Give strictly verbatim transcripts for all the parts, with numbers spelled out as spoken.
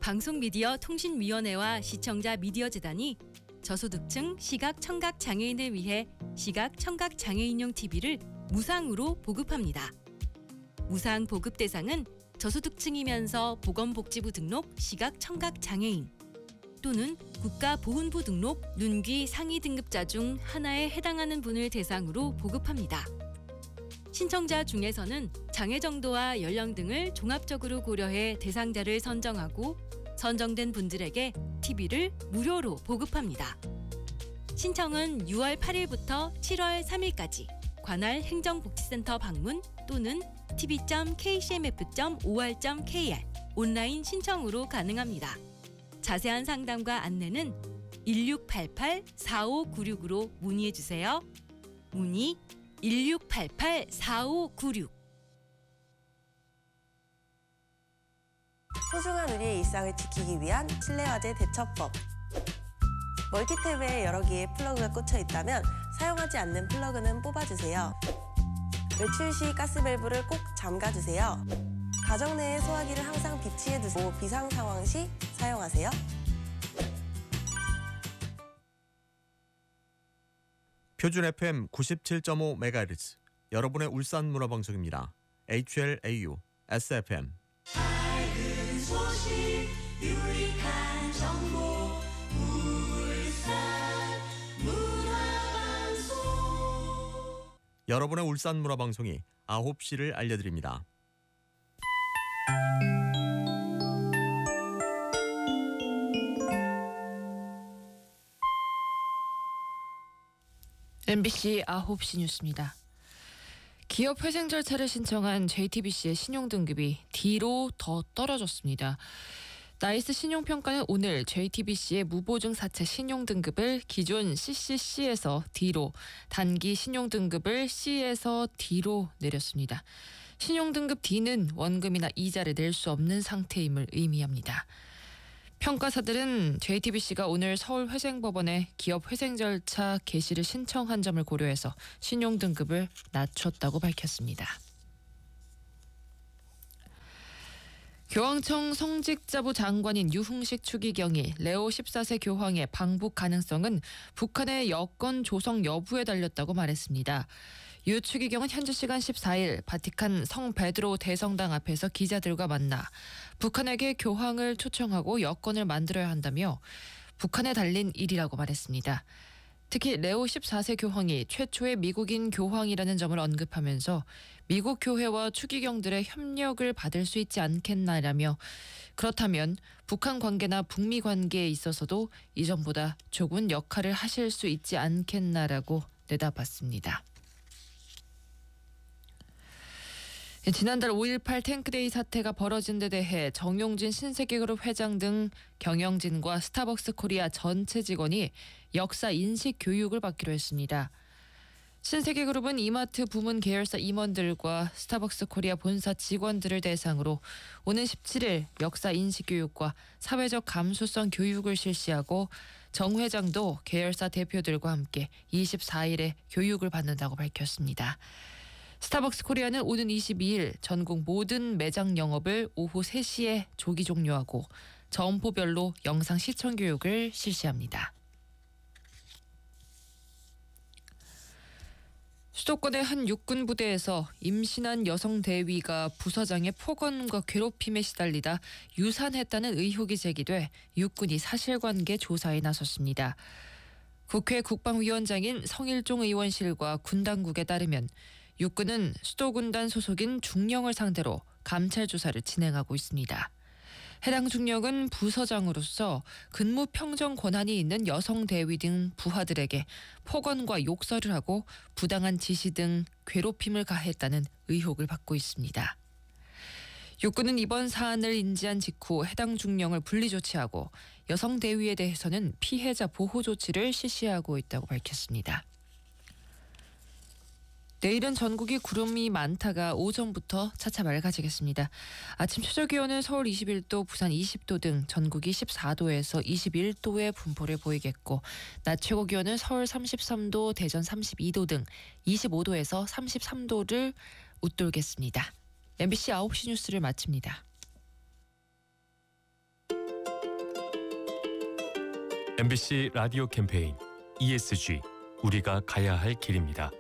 방송미디어통신위원회와 시청자 미디어재단이 저소득층 시각 청각 장애인을 위해 시각 청각 장애인용 티비를 무상으로 보급합니다. 무상 보급 대상은 저소득층이면서 보건복지부 등록 시각 청각 장애인 또는 국가보훈부 등록 눈귀 상위 등급자 중 하나에 해당하는 분을 대상으로 보급합니다. 신청자 중에서는 장애 정도와 연령 등을 종합적으로 고려해 대상자를 선정하고 선정된 분들에게 티비를 무료로 보급합니다. 신청은 유월 팔일부터 칠월 삼일까지 관할 행정복지센터 방문 또는 티비 점 케이씨엠에프 점 오알 점 케이알 온라인 신청으로 가능합니다. 자세한 상담과 안내는 일육팔팔 사오구육으로 문의해주세요. 문의 일육팔팔 사오구육. 소중한 우리의 일상을 지키기 위한 실내화재 대처법. 멀티탭에 여러 개의 플러그가 꽂혀 있다면 사용하지 않는 플러그는 뽑아주세요. 외출 시 가스밸브를 꼭 잠가주세요. 가정 내의 소화기를 항상 비치해 두고 비상 상황 시 사용하세요. 표준 에프엠 구십칠 점 오 메가헤르츠 여러분의 울산 문화방송입니다. 에이치엘에이유 에스에프엠 밝은 소식 유익한 정보 울산 문화방송. 여러분의 울산 문화방송이 아홉 시를 알려드립니다. 엠비씨 아홉 시 뉴스입니다. 기업 회생 절차를 신청한 제이티비씨의 신용등급이 D로 더 떨어졌습니다. 나이스 신용평가는 오늘 제이티비씨의 무보증 사채 신용등급을 기존 씨씨씨에서 D로, 단기 신용등급을 C에서 D로 내렸습니다. 신용등급 D는 원금이나 이자를 낼 수 없는 상태임을 의미합니다. 평가사들은 제이티비씨가 오늘 서울회생법원에 기업 회생 절차 개시를 신청한 점을 고려해서 신용등급을 낮췄다고 밝혔습니다. 교황청 성직자부 장관인 유흥식 추기경이 레오 십사 세 교황의 방북 가능성은 북한의 여건 조성 여부에 달렸다고 말했습니다. 유 추기경은 현지 시간 십사일 바티칸 성 베드로 대성당 앞에서 기자들과 만나 북한에게 교황을 초청하고 여건을 만들어야 한다며 북한에 달린 일이라고 말했습니다. 특히 레오 십사 세 교황이 최초의 미국인 교황이라는 점을 언급하면서 미국 교회와 추기경들의 협력을 받을 수 있지 않겠나라며 그렇다면 북한 관계나 북미 관계에 있어서도 이전보다 조금 역할을 하실 수 있지 않겠나라고 내다봤습니다. 지난달 오일팔 탱크데이 사태가 벌어진 데 대해 정용진 신세계그룹 회장 등 경영진과 스타벅스 코리아 전체 직원이 역사 인식 교육을 받기로 했습니다. 신세계그룹은 이마트 부문 계열사 임원들과 스타벅스 코리아 본사 직원들을 대상으로 오는 십칠일 역사 인식 교육과 사회적 감수성 교육을 실시하고 정 회장도 계열사 대표들과 함께 이십사일에 교육을 받는다고 밝혔습니다. 스타벅스 코리아는 오는 이십이일 전국 모든 매장 영업을 오후 세 시에 조기 종료하고 점포별로 영상 시청 교육을 실시합니다. 수도권의 한 육군 부대에서 임신한 여성 대위가 부서장의 폭언과 괴롭힘에 시달리다 유산했다는 의혹이 제기돼 육군이 사실관계 조사에 나섰습니다. 국회 국방위원장인 성일종 의원실과 군당국에 따르면 육군은 수도군단 소속인 중령을 상대로 감찰 조사를 진행하고 있습니다. 해당 중령은 부서장으로서 근무 평정 권한이 있는 여성 대위 등 부하들에게 폭언과 욕설을 하고 부당한 지시 등 괴롭힘을 가했다는 의혹을 받고 있습니다. 육군은 이번 사안을 인지한 직후 해당 중령을 분리 조치하고 여성 대위에 대해서는 피해자 보호 조치를 실시하고 있다고 밝혔습니다. 내일은 전국이 구름이 많다가 오전부터 차차 맑아지겠습니다. 아침 최저기온은 서울 이십일도, 부산 이십도 등 전국이 십사도에서 이십일도의 분포를 보이겠고 낮 최고기온은 서울 삼십삼도, 대전 삼십이도 등 이십오도에서 삼십삼도를 웃돌겠습니다. 엠비씨 아홉 시 뉴스를 마칩니다. 엠비씨 라디오 캠페인 이에스지 우리가 가야 할 길입니다.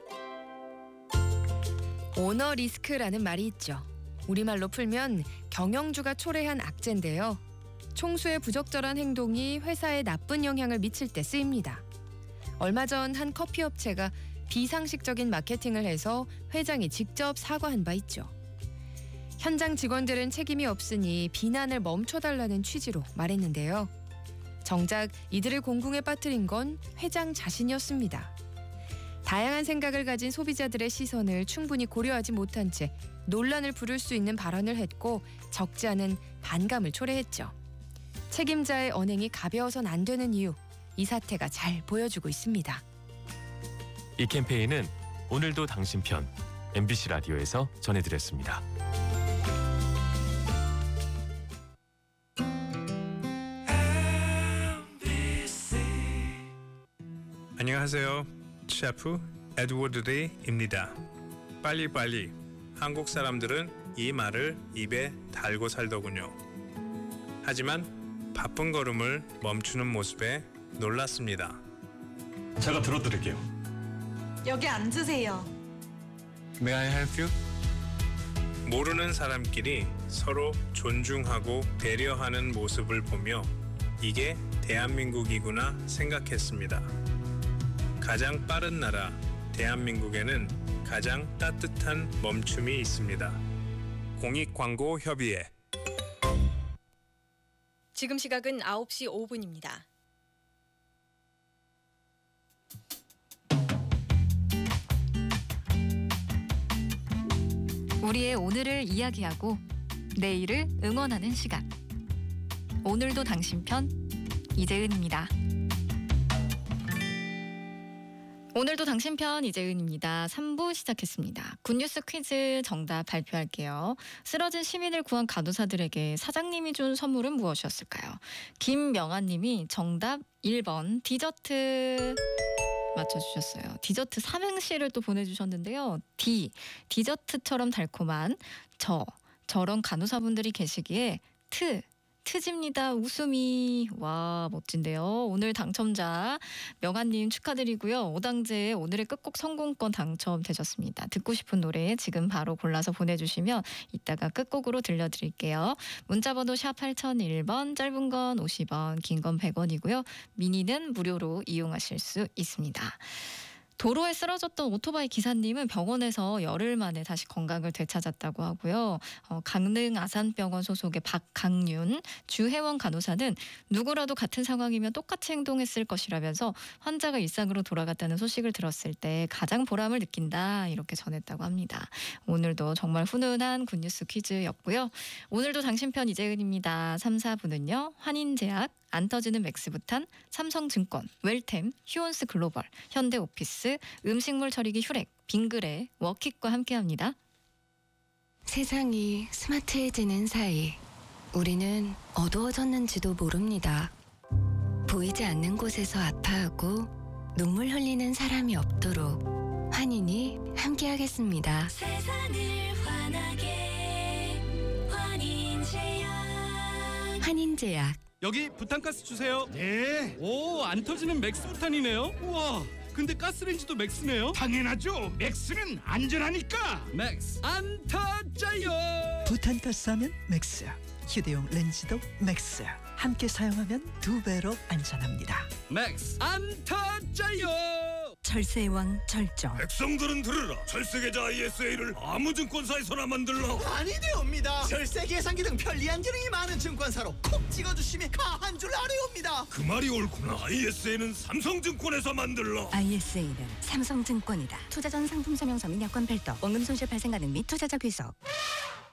오너 리스크라는 말이 있죠. 우리말로 풀면 경영주가 초래한 악재인데요. 총수의 부적절한 행동이 회사에 나쁜 영향을 미칠 때 쓰입니다. 얼마 전 한 커피 업체가 비상식적인 마케팅을 해서 회장이 직접 사과한 바 있죠. 현장 직원들은 책임이 없으니 비난을 멈춰달라는 취지로 말했는데요. 정작 이들을 공궁에 빠뜨린 건 회장 자신이었습니다. 다양한 생각을 가진 소비자들의 시선을 충분히 고려하지 못한 채 논란을 부를 수 있는 발언을 했고 적지 않은 반감을 초래했죠. 책임자의 언행이 가벼워선 안 되는 이유, 이 사태가 잘 보여주고 있습니다. 이 캠페인은 오늘도 당신 편 엠비씨 라디오에서 전해드렸습니다. 안녕하세요. 셰프 에드워드 데이입니다. 빨리빨리. 한국 사람들은 이 말을 입에 달고 살더군요. 하지만 바쁜 걸음을 멈추는 모습에 놀랐습니다. 제가 들어드릴게요. 여기 앉으세요. May I help you? 모르는 사람끼리 서로 존중하고 배려하는 모습을 보며 이게 대한민국이구나 생각했습니다. 가장 빠른 나라 대한민국에는 가장 따뜻한 멈춤이 있습니다. 공익광고협의회. 지금 시각은 아홉 시 오 분입니다. 우리의 오늘을 이야기하고 내일을 응원하는 시간. 오늘도 당신 편 이재은입니다. 오늘도 당신 편 이재은입니다. 삼 부 시작했습니다. 굿뉴스 퀴즈 정답 발표할게요. 쓰러진 시민을 구한 간호사들에게 사장님이 준 선물은 무엇이었을까요? 김명아님이 정답 일 번 디저트 맞춰주셨어요. 디저트 삼행시를 또 보내주셨는데요. 디, 디저트처럼 달콤한. 저, 저런 간호사분들이 계시기에. 트, 트집니다. 웃음이. 와, 멋진데요. 오늘 당첨자 명아님 축하드리고요. 오당제 오늘의 끝곡 성공권 당첨되셨습니다. 듣고 싶은 노래 지금 바로 골라서 보내주시면 이따가 끝곡으로 들려드릴게요. 문자번호 샵 팔공공일 번, 짧은 건 오십 원, 긴 건 백 원이고요. 미니는 무료로 이용하실 수 있습니다. 도로에 쓰러졌던 오토바이 기사님은 병원에서 열흘 만에 다시 건강을 되찾았다고 하고요. 어, 강릉 아산병원 소속의 박강윤 주혜원 간호사는 누구라도 같은 상황이면 똑같이 행동했을 것이라면서 환자가 일상으로 돌아갔다는 소식을 들었을 때 가장 보람을 느낀다 이렇게 전했다고 합니다. 오늘도 정말 훈훈한 굿뉴스 퀴즈였고요. 오늘도 당신 편 이재은입니다. 삼, 사 부는요. 환인제약, 안 터지는 맥스부탄, 삼성증권, 웰템, 휴온스 글로벌, 현대오피스, 음식물 처리기 슈렉, 빙그레, 워킥과 함께합니다. 세상이 스마트해지는 사이 우리는 어두워졌는지도 모릅니다. 보이지 않는 곳에서 아파하고 눈물 흘리는 사람이 없도록 환인이 함께하겠습니다. 세상을 환하게 환인제약. 환인제약. 여기 부탄가스 주세요. 네. 오, 안 터지는 맥스부탄이네요. 우와, 근데 가스레인지도 맥스네요. 당연하죠. 맥스는 안전하니까. 맥스 안 터져요. 부탄가스 하면 맥스. 휴대용 렌즈도 맥스. 함께 사용하면 두 배로 안전합니다. 맥스 안 터져요. 철새의 왕 절정. 백성들은 들으라. 철새계좌 아이에스에이를 아무 증권사에서나 만들라. 아니 되옵니다. 철새 계산기 등 편리한 기능이 많은 증권사로 콕 찍어주시면 가한 줄 알아옵니다. 그 말이 옳구나. 아이에스에이는 삼성증권에서 만들라. 아이에스에이는 삼성증권이다. 투자 전 상품 설명서 및 여건 별도, 원금 손실 발생 가능 및 투자자 귀속.